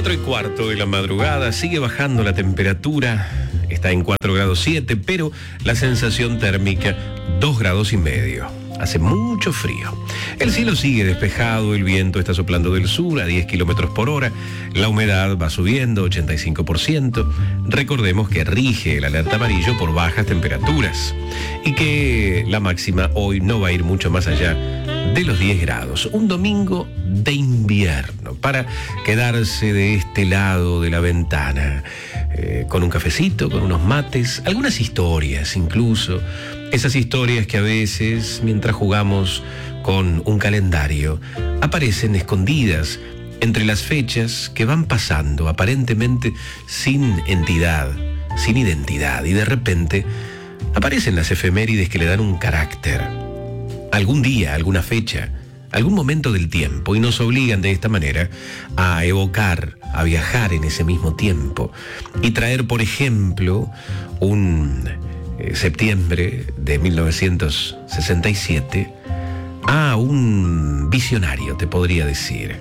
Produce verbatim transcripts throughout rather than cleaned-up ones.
cuatro y cuarto de la madrugada, sigue bajando la temperatura, está en cuatro grados siete, pero la sensación térmica dos grados y medio. Hace mucho frío. El cielo sigue despejado, el viento está soplando del sur a diez kilómetros por hora, la humedad va subiendo, ochenta y cinco por ciento. Recordemos que rige el alerta amarillo por bajas temperaturas y que la máxima hoy no va a ir mucho más allá de los diez grados. Un domingo de invierno para quedarse de este lado de la ventana, eh, con un cafecito, con unos mates, algunas historias incluso. Esas historias que a veces, mientras jugamos con un calendario, aparecen escondidas entre las fechas que van pasando, aparentemente sin entidad, sin identidad, y de repente aparecen las efemérides que le dan un carácter. Algún día, alguna fecha, algún momento del tiempo, y nos obligan de esta manera a evocar, a viajar en ese mismo tiempo y traer, por ejemplo, un eh, septiembre de mil novecientos sesenta y siete a un visionario, te podría decir,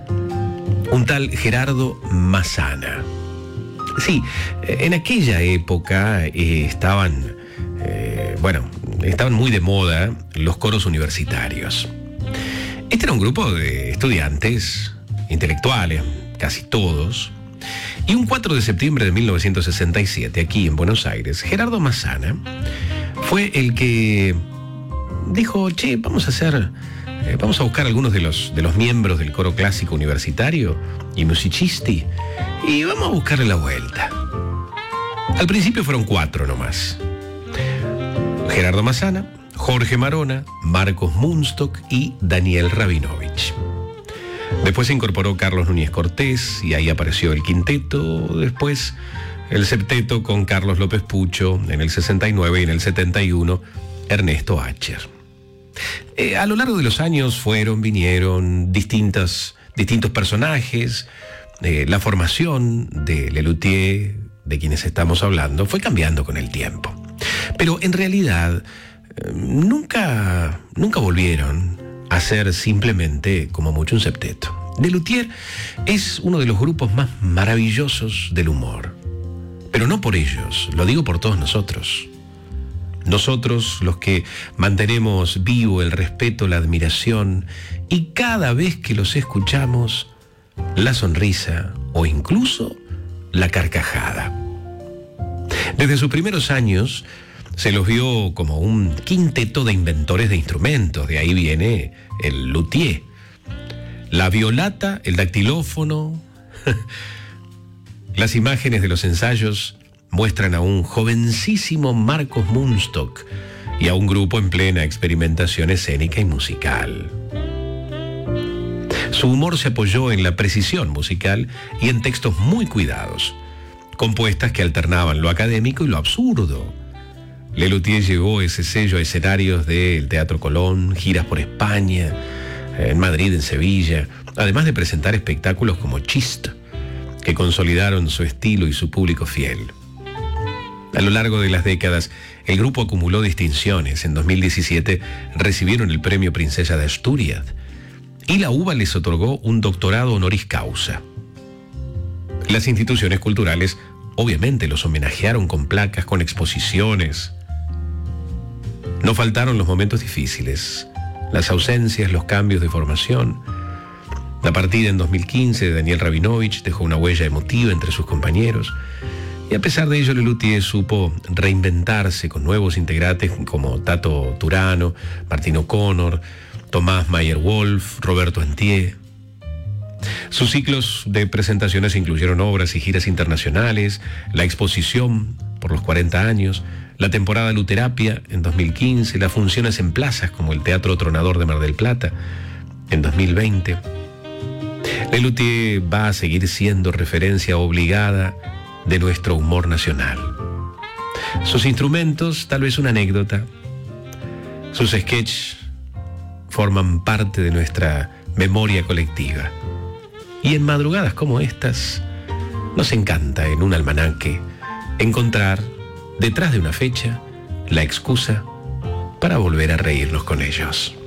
un tal Gerardo Massana. Sí, en aquella época eh, estaban, eh, bueno, estaban muy de moda los coros universitarios. Este era un grupo de estudiantes, intelectuales, casi todos, y un cuatro de septiembre de mil novecientos sesenta y siete, aquí en Buenos Aires, Gerardo Massana fue el que dijo, che, vamos a hacer, eh, vamos a buscar algunos de los, de los miembros del coro clásico universitario y musicisti, y vamos a buscarle la vuelta. Al principio fueron cuatro nomás. Gerardo Massana, Jorge Marona, Marcos Munstock y Daniel Rabinovich. Después se incorporó Carlos Núñez Cortés y ahí apareció el quinteto, después el septeto con Carlos López Pucho en el sesenta y nueve y en el setenta y uno Ernesto Acher. Eh, a lo largo de los años fueron, vinieron distintas, distintos personajes. Eh, la formación de Lelutier, de quienes estamos hablando, fue cambiando con el tiempo. Pero en realidad eh, nunca, nunca volvieron a ser simplemente como mucho un septeto. Lelutier es uno de los grupos más maravillosos del humor. Pero no por ellos, lo digo por todos nosotros. Nosotros los que mantenemos vivo el respeto, la admiración y cada vez que los escuchamos, la sonrisa o incluso la carcajada. Desde sus primeros años se los vio como un quinteto de inventores de instrumentos, de ahí viene el luthier. La violata, el dactilófono. Las imágenes de los ensayos muestran a un jovencísimo Marcos Munstock y a un grupo en plena experimentación escénica y musical. Su humor se apoyó en la precisión musical y en textos muy cuidados, compuestas que alternaban lo académico y lo absurdo. Lelutier llevó ese sello a escenarios del Teatro Colón, giras por España, en Madrid, en Sevilla, además de presentar espectáculos como Chist, que consolidaron su estilo y su público fiel. A lo largo de las décadas, el grupo acumuló distinciones. En dos mil diecisiete recibieron el premio Princesa de Asturias y la U B A les otorgó un doctorado honoris causa. Las instituciones culturales obviamente los homenajearon con placas, con exposiciones. No faltaron los momentos difíciles, las ausencias, los cambios de formación. La partida en dos mil quince de Daniel Rabinovich dejó una huella emotiva entre sus compañeros. Y a pesar de ello, Lelutier supo reinventarse con nuevos integrantes como Tato Turano, Martín O'Connor, Tomás Mayer-Wolf, Roberto Antier. Sus ciclos de presentaciones incluyeron obras y giras internacionales, la exposición por los cuarenta años, la temporada Luterapia en dos mil quince, las funciones en plazas como el Teatro Tronador de Mar del Plata en dos mil veinte. Lelutier va a seguir siendo referencia obligada de nuestro humor nacional. Sus instrumentos, tal vez una anécdota. Sus sketches forman parte de nuestra memoria colectiva. Y en madrugadas como estas, nos encanta en un almanaque encontrar, detrás de una fecha, la excusa para volver a reírnos con ellos.